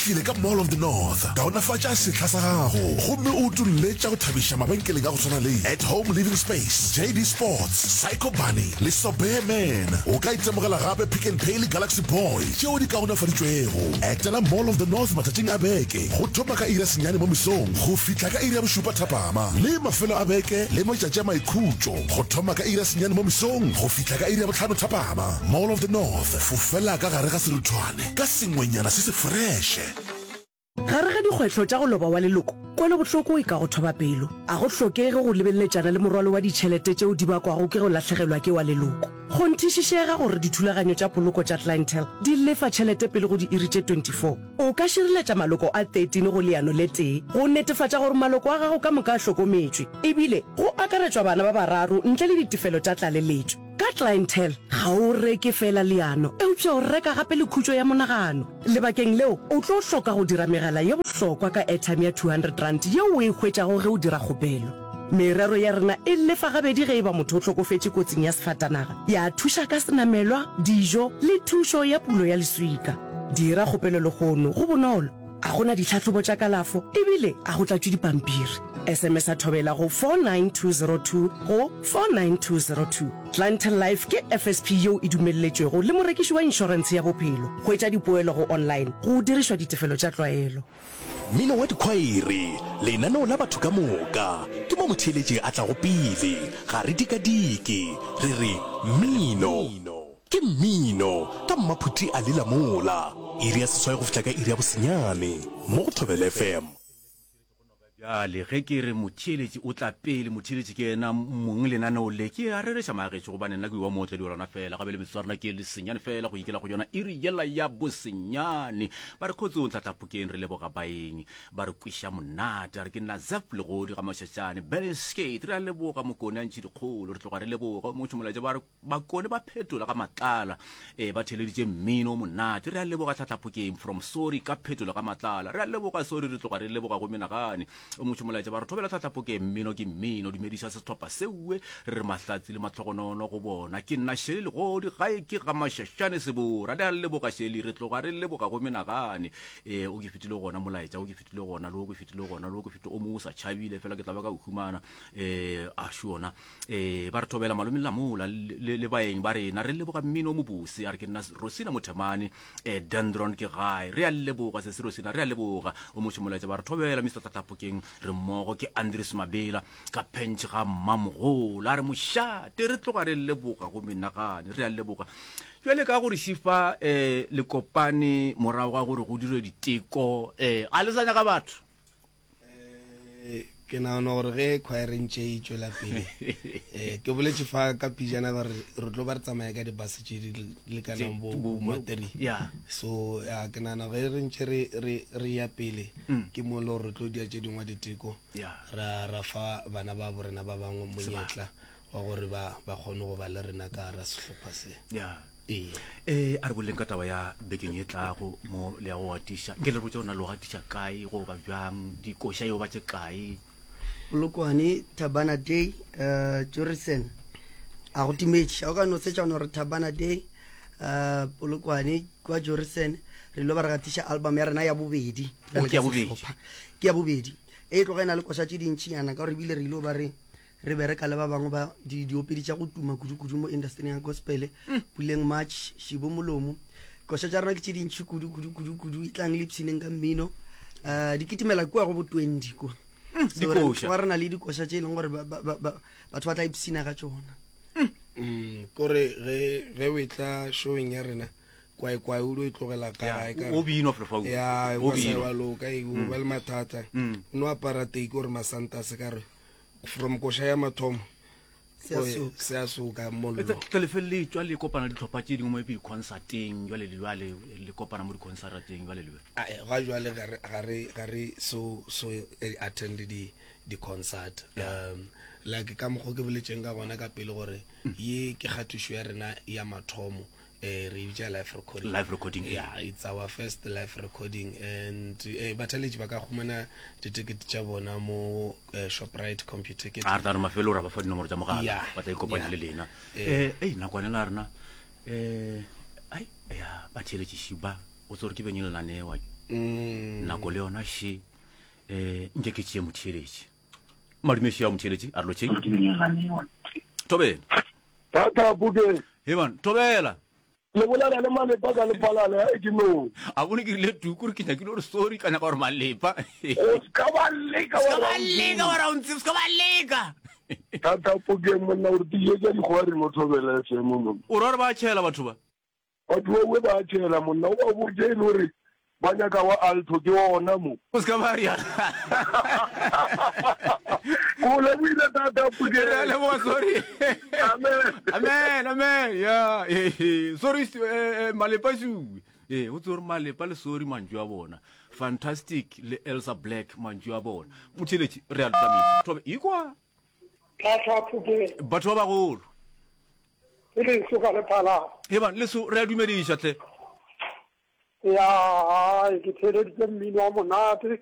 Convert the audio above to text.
File ka Mall of the North kaonafatša setla sa gago gomme o tuletša go thabiša mabenkeleng ka go tshwana le At Home Living Space, JD Sports, Psycho Bunny le Sobearman. O ka itemogela gape Pick n Pay le Galaxy Boy tšeo di kaonafaditšwego. Etela Mall of the North matšatšing a beke go thoma ka ira senyane mo mesong go fihla ka ira ya bošupa thapama le mafelo a beke le matšatši a maikhutšo go thoma ka ira senyane mo mesong go fihla ka ira ya bohlano thapama. Mall of the North fofela ka gare ga serutšhwane ka sengwenyana se se fresh. Gare ga dikgwetlho tša go loba wa leloko kwele bohloko e ka go thoba pelo a go hlokege go lebeletšana le morwalo wa ditšhelete tšeo di bakwago ke go lahlegelwa ke wa leloko go nthišišega gore dithulaganyo tša poloko tša clientele di lefa tšhelete pele go di iri tše 24 o ka širiletša maloko a 13 go leano le tee go netefatša gore maloko a gago ka moka a hlokometšwe ebile go akaretšwa bana ba bararo ntle le ditefelo tša tlaleletšo ka clientele ga o reke fela leano eupša o reka gape le khutšo ya monagano lebakeng leo o tlo hloka go dira megala ye bohlokwa ka airtime ya 200 rand yeo o e hwetšago ge o dira kgopelo merero ya rena e lefa gabedi ge e ba motho o hlokofetše kotsing ya sefatanaga ya thuša ka senamelwa dijo le thušo ya pulo ya leswika dira kgopelo legono go bonolo a gona ditlhatlhobo tša kalafo ebile a go tlatšwe dipampiri SMS a thobela go 49202 go 49202 Clientele Life ke FSP yeo e dumelletšwego le morekiši wa inšorense ya bophelo go etša dipoelo go online go dirišwa ditefelo tša tlwaelo. Mmino wa dikhwaere lenaneo la batho ka moka ke mo motheeletši a tla go pele ga re dikadike re re mmino ke mmino ka mmaphuti a lela mola iri ya seswai go fihla ka iri ya bosenyane mo go Thobela FM. le ge ke re motheeletši o tla pele motheeletši ke ena mongwe lenaneo le ke a rereša maagetše gobane nna ke wa mootledi wa rona fela gabe le metso rona ke le senyane fela go ikela go yona iri yela ya bosenyane ba re kgotse o tlatlapokeng re leboga baeng ba re kwiša monate a re ke nna zap legodi ga mašašane belskate re a leboga mokone a ntšhi dikgolo re tloga re leboga motšhomolaetša ba re bakone ba phetola ka matlala ba theleditše mmino monate re a leboga tlatlapokeng from sorry ka phetola ka matlala re a leboga sorry re tloga re leboga go menagane o motšhomolaetša ba re thobela tlatlapokeng mmino ke mmino dumediša setlhopha seue re re mahlatsi le matlhogonono go bona ke nna šele legodi gae ke ga mašašane sebora re a leboga šele re tloga re leboga go menagane o ke fetile gona molaetša o ke fetile gona le o ke fetile gona le o ke fetile o mo o sa tšhabile fela ke tla ba ka o humana a šona ba re thobela malome la mola le baeng ba rena re leboga mmino o mobose a re ke nna Rosina Motemane Dendron ke gae re a leboga se se Rosina re a leboga o motšhomolaetša ba re thobela Mr. Tlatlapokeng re mmogo ke Andres Mabela ka pentšhe ga mmamogolo a re mošate re tloga re leboga go menagane re a leboga jale ka gore šifa le kopane morago ga gore go dire diteko a le sanya ka batho ke naona gore ge khwaerentše e tšwela pele ke boletše fa ka pijana gore re tlo ba re tsamaya ka dibase tše di lekanang bo-materi so ke naana ge re ntše re ya pele ke mo le gore re tlo dia tše dingwe diteko ra fa bana ba borena ba bangwe monyetla wa gore ba kgone go ba le rena ka ra sehlopha se a re boleng ka taba ya bekeng e tlago mo le ya go atiša ke le botse ona le go atiša kae go ba bjang dikoša eo ba tše kae Polokwane Thabana Day Jorison a go timetše a o ka no setša gore Thabana Day Polokwane kwa Jorison re lo ba re gatiša album ya rena ya bobedi ke ya bobedi e tloga ena le koša tše dintšhinyana ka gore ebile re ile ba re bereka le ba bangwe ba diopedi tša go tuma kudu mo industry ya gospel puleng March Shibo Molomo koša tša rena ke tše dintšhi kudu e tlang le ipsineng ka mmino di kitimela kua go bo 20 kwa wa rena le dikoša tše e leng gore batho ba tla ipsina ga tšona kore ge o etla showing ya rena kwae o do e tlogela kae wa loka o ba le mathata no apara teiki gore masanta se ka re from koša ya mathomo se a soka mollo telefele tswa le kopana ditlhopha tše dingwe mo di-concerteng jwale le kopana mo di-concerteng jwale ga jwale ga re so attend di-concert like ka mokgwa ke boletšeng ka gona ka pele gore ye ke kgatišo ya rena ya mathomo re bitša live recording it's our first live recording and bataletši ba ka khumana ditekete tša bona mo Shoprite computer kit a re mafelo ra ba fa dinomoro tša mogala ba tla ikopanya le lena nakwane la rena ba theeletše šiba o tsore ke benyelenanewa nako le yona she nke ke tšee motheletši madume še ya motheletši a re lo tšeng tobela tata buke heban tobela le bolela le malepa ka lepalala e ke no a bone ke rile tuku re ke nyakile gore sorry ka nyaka gore malepa o ska ba leka wara o ntse ska ba leka tata buke monna o diye ke di khwari mo tobela se mo o re ba tšhela batho ba batho we ba tšhela monna o ba botse lore ba nyaka wa alto ke ona mo o ska ba ria o le buile tata buke le mo sorry amen amen ya sorry malepa su o tsore malepa le sorry manju a bona fantastic le Elsa Black manju a bona motheletši re a tsamisa tobe ikwa tata buke batho ba bagolo ile suka le pala heban le so re a dumediša tle ya ke tshele di mmino wa monate